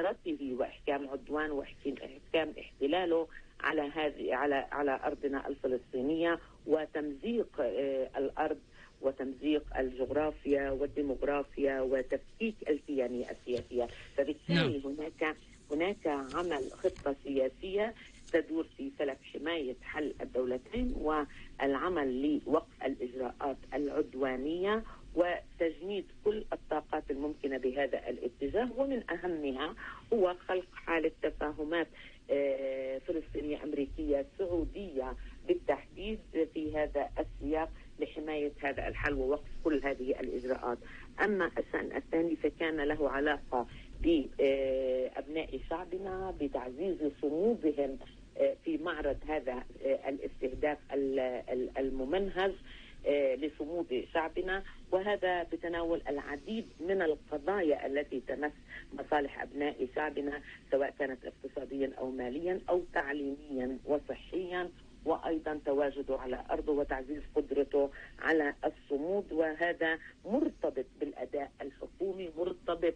جسارته وإحكام عدوان وإحكام احتلاله على هذه على أرضنا الفلسطينية، وتمزيق الأرض وتمزيق الجغرافيا والديموغرافيا وتفكيك الكيانية السياسية. فبالتالي هناك عمل خطة سياسية تدور في فلك حماية حل الدولتين والعمل لوقف الإجراءات العدوانية وتجنيد كل الطاقات الممكنة بهذا الاتجاه، ومن أهمها هو خلق حالة تفاهمات فلسطينية أمريكية سعودية بالتحديد في هذا السياق لحماية هذا الحل ووقف كل هذه الإجراءات. أما الشأن الثاني فكان له علاقة بأبناء شعبنا، بتعزيز صمودهم في معرض هذا الاستهداف الممنهج لصمود شعبنا، وهذا بتناول العديد من القضايا التي تمس مصالح أبناء شعبنا سواء كانت اقتصاديا أو ماليا أو تعليميا وصحيا، وأيضا تواجده على أرضه وتعزيز قدرته على الصمود. وهذا مرتبط بالأداء الحكومي، مرتبط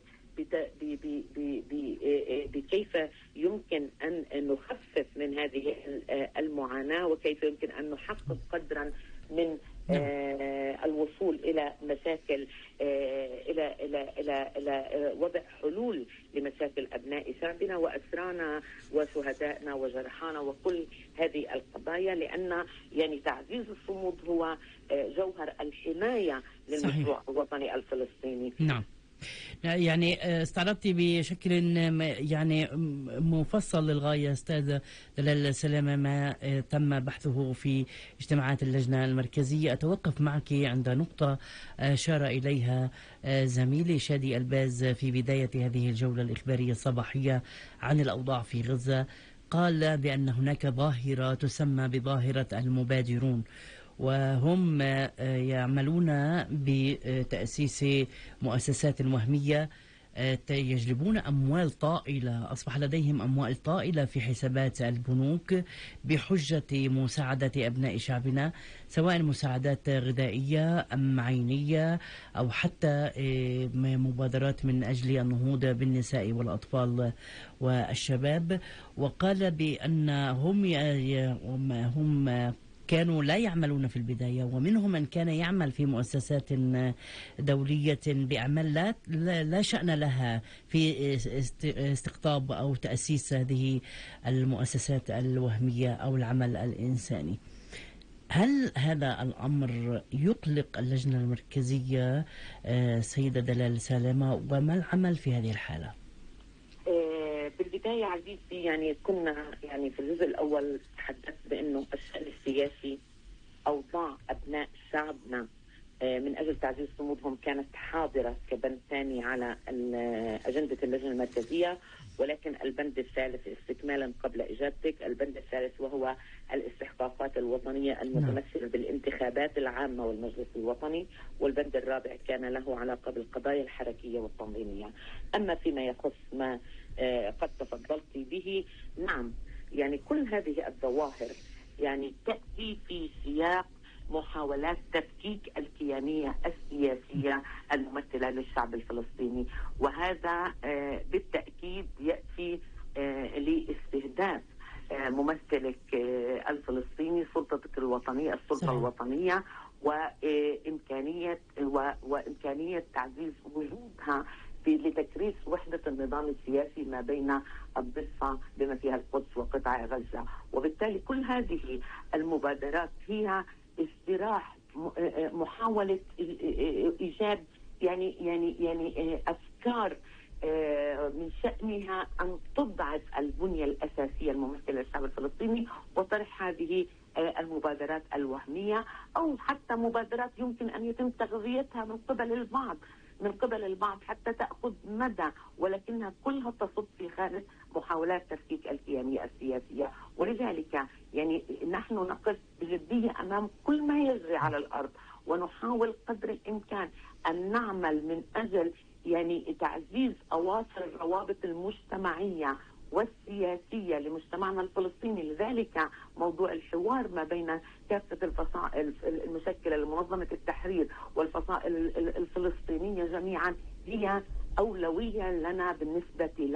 بكيف يمكن أن نخفف من هذه المعاناة، وكيف يمكن أن نحقق قدرا من الوصول إلى مشاكل إلى وضع حلول لمشاكل أبناء شعبنا وأسرانا وشهدائنا وجرحانا وكل هذه القضايا، لأن يعني تعزيز الصمود هو جوهر الحماية للمشروع الوطني الفلسطيني. نعم. يعني استعرضتي بشكل يعني مفصل للغاية أستاذ دلال سلامة ما تم بحثه في اجتماعات اللجنة المركزية. أتوقف معك عند نقطة أشار إليها زميلي شادي الباز في بداية هذه الجولة الإخبارية الصباحية عن الأوضاع في غزة. قال بأن هناك ظاهرة تسمى بظاهرة المبادرون، وهم يعملون بتأسيس مؤسسات وهمية يجلبون أموال طائلة، أصبح لديهم أموال طائلة في حسابات البنوك بحجة مساعدة أبناء شعبنا، سواء مساعدات غذائية أم عينية أو حتى مبادرات من أجل النهوض بالنساء والأطفال والشباب. وقال بأن هم كانوا لا يعملون في البداية، ومنهم من كان يعمل في مؤسسات دولية بأعمال لا شأن لها في استقطاب أو تأسيس هذه المؤسسات الوهمية أو العمل الإنساني. هل هذا الأمر يقلق اللجنة المركزية سيدة دلال سلامة، وما العمل في هذه الحالة؟ بالبداية عزيزتي يعني كنا يعني في الجزء الأول تحدثت بأنه الشأن السياسي أوضاع أبناء شعبنا من أجل تعزيز صمودهم كانت حاضرة كبند ثاني على أجندة اللجنة المركزية، ولكن البند الثالث استكمالا قبل إجابتك، البند الثالث وهو الاستحقاقات الوطنية المتمثلة بالانتخابات العامة والمجلس الوطني، والبند الرابع كان له علاقة بالقضايا الحركية والتنظيمية. أما فيما يخص ما قد تفضلت به، نعم يعني كل هذه الظواهر يعني تأتي في سياق محاولات تفكيك الكيانية السياسية الممثلة للشعب الفلسطيني، وهذا بالتأكيد يأتي لاستهداف ممثلك الفلسطيني سلطتك الوطنية السلطة الوطنية وإمكانية تعزيز وجودها لتكريس وحدة النظام السياسي ما بين الضفة بما فيها القدس وقطاع غزة. وبالتالي كل هذه المبادرات هي استراح محاولة إيجاد يعني أفكار من شأنها أن تضعف البنية الأساسية الممثلة للشعب الفلسطيني وطرح هذه المبادرات الوهمية، أو حتى مبادرات يمكن أن يتم تغذيتها من قبل البعض حتى تأخذ مدى، ولكنها كلها تصب في خانة محاولات تفكيك الكيانية السياسية. ولذلك يعني نحن نقف بجدية أمام كل ما يجري على الأرض، ونحاول قدر الإمكان أن نعمل من أجل يعني تعزيز أواصر الروابط المجتمعية والسياسية لمجتمعنا الفلسطيني. لذلك موضوع الحوار ما بين كافة الفصائل المشكلة لمنظمة التحرير والفصائل الفلسطينية جميعا هي أولوية لنا بالنسبة